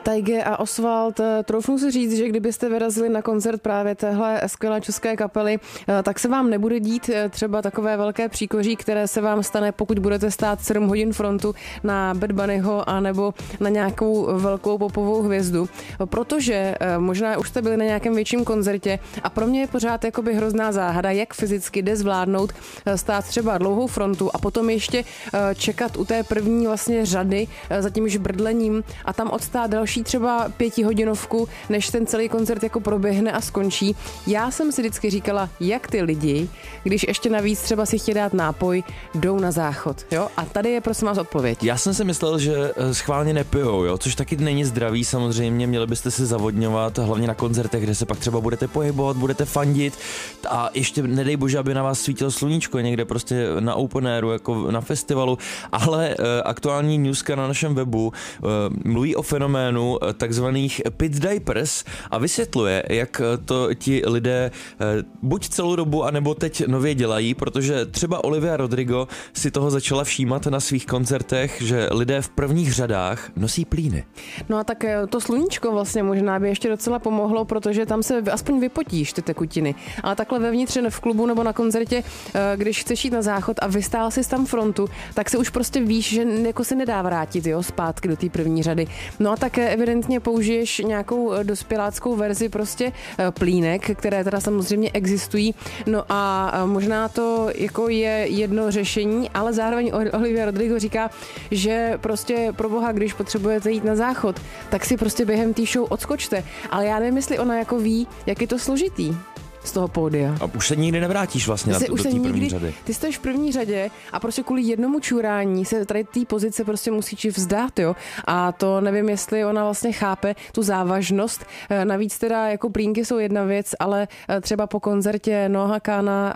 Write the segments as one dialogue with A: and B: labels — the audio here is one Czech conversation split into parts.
A: Tajge a Oswald, troufnu si říct, že kdybyste vyrazili na koncert právě téhle skvělé české kapely, tak se vám nebude dít třeba takové velké příkoří, které se vám stane, pokud budete stát 7 hodin frontu na Bad Bunnyho anebo na nějakou velkou popovou hvězdu, protože možná už jste byli na nějakém větším koncertě a pro mě je pořád jakoby hrozná záhada, jak fyzicky jde zvládnout stát třeba dlouhou frontu a potom ještě čekat u té první vlastně řady za tím žbrdlením a tam odstát další třeba 5hodinovku, než ten celý koncert jako proběhne a skončí. Já jsem si vždycky říkala, jak ty lidi, když ještě navíc třeba si chtějí dát nápoj, jdou na záchod, jo? A tady je prosím vás odpověď.
B: Já jsem si myslel, že schválně nepijou, jo? Což taky není zdravý samozřejmě, měli byste si zavodňovat, hlavně na koncertech, kde se pak třeba budete pohybovat, budete fandit a ještě nedej bože, aby na vás svítilo sluníčko někde prostě na open airu, jako na festivalu, ale aktuální newska na našem webu mluví o fenoménu takzvaných pit diapers a vysvětluje, jak to ti lidé buď celou dobu, anebo teď nově dělají, protože třeba Olivia Rodrigo si toho začala všímat na svých koncertech, že lidé v prvních řadách nosí plíny.
A: No a tak to sluníčko vlastně možná by ještě docela pomohlo, protože tam se aspoň vypotíš ty tekutiny. Ale takhle vevnitř v klubu nebo na koncertě, když chceš jít na záchod a vystál si tam frontu, tak si už prostě víš, že jako se nedá vrátit, jo, zpátky do té první řady. No a tak evidentně použiješ nějakou dospěláckou verzi prostě plínek, které teda samozřejmě existují. No a možná to jako je jedno řešení, ale zároveň Olivia Rodrigo říká, že prostě pro boha, když potřebujete jít na záchod, tak si prostě během té show odskočte. Ale já nevím, jestli ona jako ví, jak je to složitý z toho pódia.
B: A už se nikdy nevrátíš vlastně do té první řady.
A: Ty jsi v první řadě a prostě kvůli jednomu čurání se tady té pozice prostě musíš vzdát, jo. A to nevím, jestli ona vlastně chápe tu závažnost. Navíc teda jako plínky jsou jedna věc, ale třeba po koncertě Noaha Kana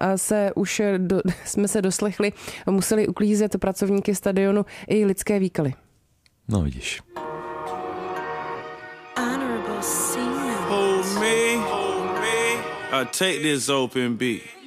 A: jsme se doslechli, museli uklízet pracovníky stadionu i lidské výkaly.
B: No vidíš.
C: Hold me. I take this open beat.